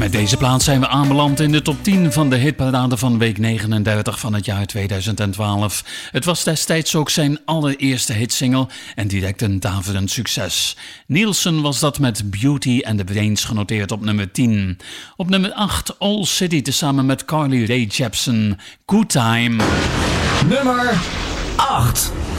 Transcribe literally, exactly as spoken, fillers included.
Met deze plaat zijn we aanbeland in de top tien van de hitparade van week negenendertig van het jaar tweeduizend twaalf. Het was destijds ook zijn allereerste hitsingle en direct een daverend succes. Nielsen was dat met Beauty and the Brains genoteerd op nummer tien. Op nummer acht All City tezamen met Carly Rae Jepsen, Good Time. Nummer acht.